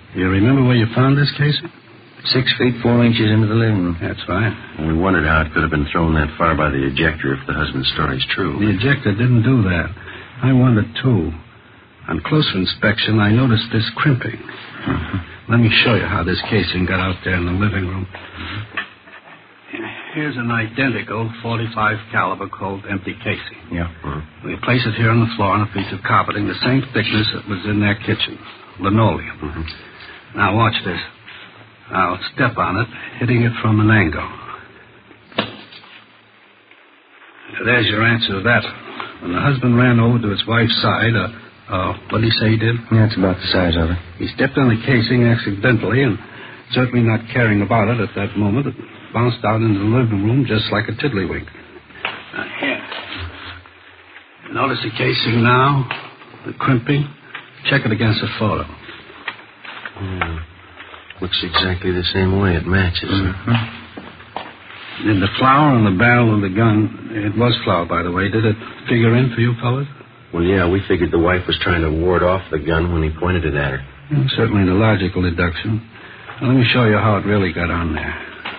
You remember where you found this casing? 6 feet 4 inches into the living room. That's right. We wondered how it could have been thrown that far by the ejector if the husband's story's true. The ejector didn't do that. I wondered, too. On closer inspection, I noticed this crimping. Mm-hmm. Let me show you how this casing got out there in the living room. Here's an identical .45 caliber Colt empty casing. Yeah. Mm-hmm. We place it here on the floor on a piece of carpeting, the same thickness that was in their kitchen. Linoleum. Mm-hmm. Now, watch this. I'll step on it, hitting it from an angle. There's your answer to that. When the husband ran over to his wife's side, what did he say he did? Yeah, it's about the size of it. He stepped on the casing accidentally, and certainly not caring about it at that moment, it bounced out into the living room just like a tiddlywink. Here. Notice the casing now, the crimping. Check it against the photo. Looks exactly the same way. It matches. Mm-hmm. Did the flour on the barrel of the gun, it was flour, by the way, did it figure in for you fellas? Well, yeah, we figured the wife was trying to ward off the gun when he pointed it at her. Certainly the logical deduction. Now, let me show you how it really got on there.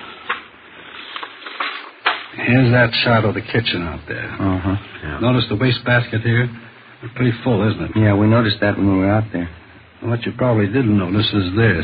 Here's that shot of the kitchen out there. Uh-huh. Yeah. Notice the wastebasket here? It's pretty full, isn't it? Yeah, we noticed that when we were out there. What you probably didn't notice is this.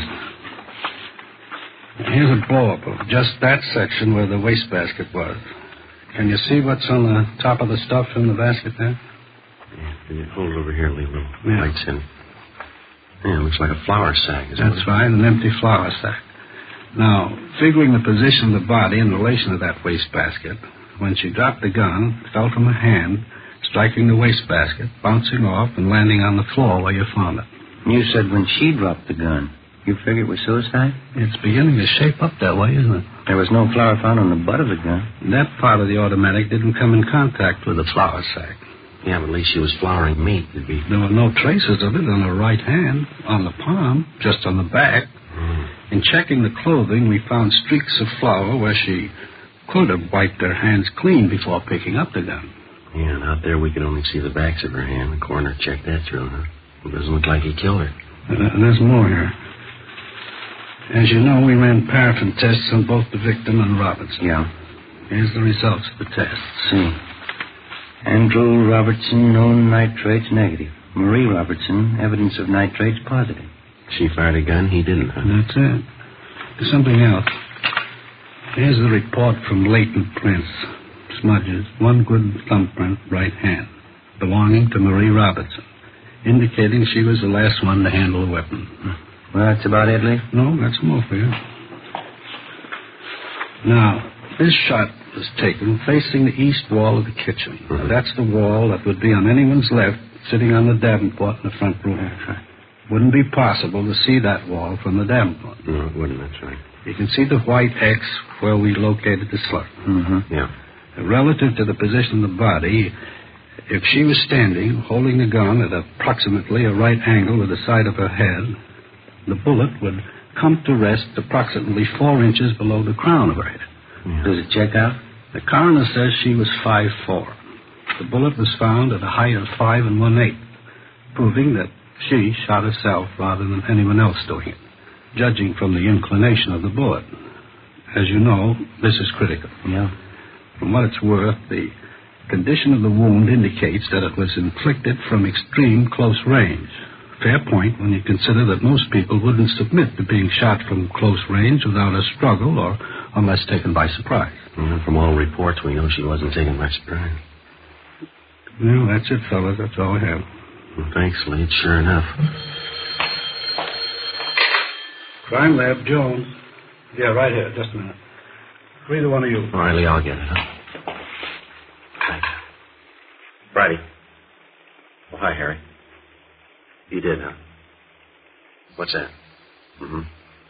Here's a blow-up of just that section where the wastebasket was. Can you see what's on the top of the stuff in the basket there? Yeah, hold it over here, leave little Yeah. lights in. Yeah, it looks like a flour sack. That's right, an empty flour sack. Now, figuring the position of the body in relation to that wastebasket, when she dropped the gun, it fell from her hand, striking the wastebasket, bouncing off, and landing on the floor where you found it. You said when she dropped the gun. You figure it was suicide? It's beginning to shape up that way, isn't it? There was no flour found on the butt of the gun. That part of the automatic didn't come in contact with the flour sack. Yeah, but at least she was flouring meat. There were no traces of it on her right hand, on the palm, just on the back. In checking the clothing, we found streaks of flour where she could have wiped her hands clean before picking up the gun. Yeah, and out there we could only see the backs of her hand. The coroner checked that through, huh? It doesn't look like he killed her. There's more here. As you know, we ran paraffin tests on both the victim and Robertson. Yeah. Here's the results of the tests. See. Andrew Robertson, known nitrates negative. Marie Robertson, evidence of nitrates positive. She fired a gun, he didn't, huh? That's it. There's something else. Here's the report from latent prints. Smudges, one good thumbprint, right hand, belonging to Marie Robertson, indicating she was the last one to handle a weapon. Well, that's about it, Lee? No, that's more for you. Now, this shot was taken facing the east wall of the kitchen. Mm-hmm. Now, that's the wall that would be on anyone's left, sitting on the Davenport in the front room. That's right. Wouldn't be possible to see that wall from the Davenport. No, it wouldn't, that's right. You can see the white X where we located the slug. Mm-hmm. Yeah. Relative to the position of the body, if she was standing, holding the gun at approximately a right angle with the side of her head, the bullet would come to rest approximately 4 inches below the crown of her head. Yeah. Does it check out? The coroner says she was 5'4". The bullet was found at a height of 5 1/8, proving that she shot herself rather than anyone else doing it, judging from the inclination of the bullet. As you know, this is critical. Yeah. From what it's worth, the condition of the wound indicates that it was inflicted from extreme close range. Fair point when you consider that most people wouldn't submit to being shot from close range without a struggle or unless taken by surprise. Well, from all reports, we know she wasn't taken by surprise. Well, that's it, fellas. That's all I have. Well, thanks, Lee. Sure enough. Crime Lab, Jones. Yeah, right here. Just a minute. Either one of you. All right, Lee, I'll get it, huh? Thanks. Friday. Oh, hi, Harry. You did, huh? What's that? Mm-hmm.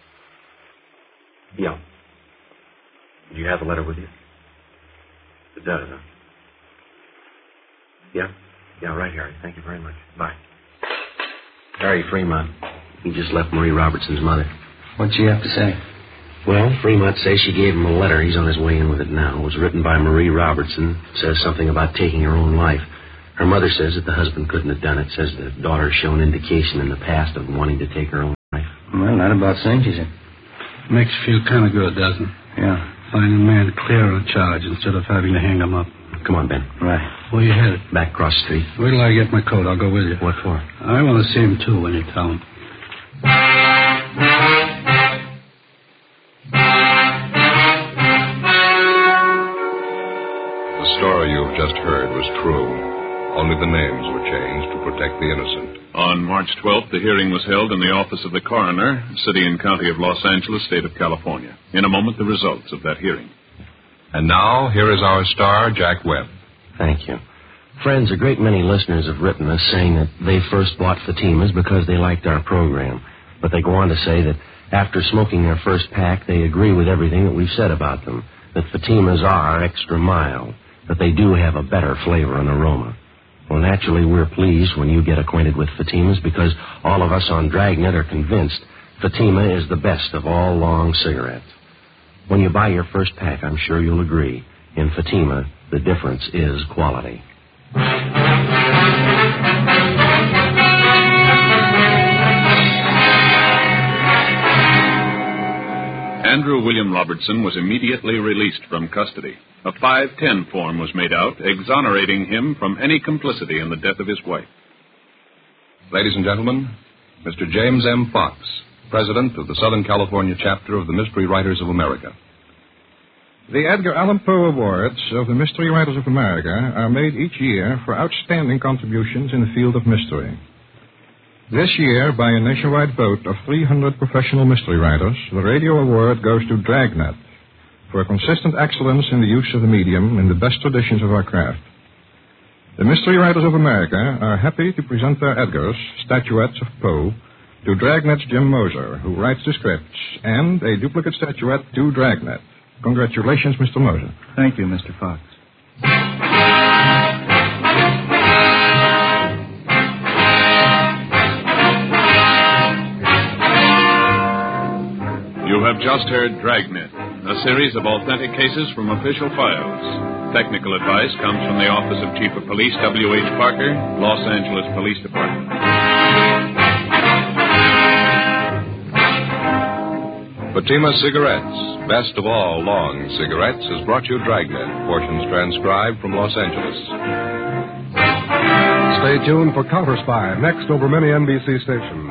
Yeah. Do you have the letter with you? It does, huh? Yeah? Yeah, right, Harry. Thank you very much. Bye. Harry Fremont. He just left Marie Robertson's mother. What'd she have to say? Well, Fremont says she gave him a letter. He's on his way in with it now. It was written by Marie Robertson. It says something about taking her own life. Her mother says that the husband couldn't have done it. Says the daughter's shown indication in the past of wanting to take her own life. Well, not about cinch, is it? Makes you feel kind of good, doesn't it? Yeah. Finding a man clear on a charge instead of having to hang him up. Come on, Ben. Right. Where you headed? Back cross street. Wait till I get my coat. I'll go with you. What for? I want to see him, too, when you tell him. The story you've just heard was true. Only the names were changed to protect the innocent. On March 12th, the hearing was held in the office of the coroner, City and County of Los Angeles, State of California. In a moment, the results of that hearing. And now, here is our star, Jack Webb. Thank you. Friends, a great many listeners have written us saying that they first bought Fatimas because they liked our program. But they go on to say that after smoking their first pack, they agree with everything that we've said about them, that Fatimas are extra mild, that they do have a better flavor and aroma. Well, naturally, we're pleased when you get acquainted with Fatimas because all of us on Dragnet are convinced Fatima is the best of all long cigarettes. When you buy your first pack, I'm sure you'll agree, in Fatima, the difference is quality. Andrew William Robertson was immediately released from custody. A 510 form was made out, exonerating him from any complicity in the death of his wife. Ladies and gentlemen, Mr. James M. Fox, President of the Southern California chapter of the Mystery Writers of America. The Edgar Allan Poe Awards of the Mystery Writers of America are made each year for outstanding contributions in the field of mystery. This year, by a nationwide vote of 300 professional mystery writers, the radio award goes to Dragnet for consistent excellence in the use of the medium in the best traditions of our craft. The Mystery Writers of America are happy to present their Edgars, statuettes of Poe, to Dragnet's Jim Moser, who writes the scripts, and a duplicate statuette to Dragnet. Congratulations, Mr. Moser. Thank you, Mr. Fox. You have just heard Dragnet, a series of authentic cases from official files. Technical advice comes from the Office of Chief of Police W.H. Parker, Los Angeles Police Department. Fatima Cigarettes, best of all long cigarettes, has brought you Dragnet, portions transcribed from Los Angeles. Stay tuned for Counter Spy, next over many NBC stations.